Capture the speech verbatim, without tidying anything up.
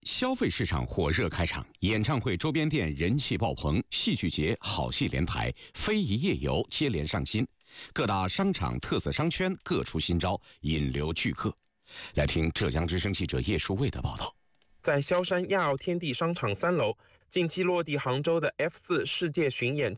消费市场火热开场，演唱会周边店人气爆棚，戏剧节好戏连台，非遗夜游接连上新，各大商场特色商圈各出新招，引流聚客。来听浙江之声记者叶淑卫的报道。 在萧山亚奥天地商场三楼，近期落地杭州的 F 四 世界巡演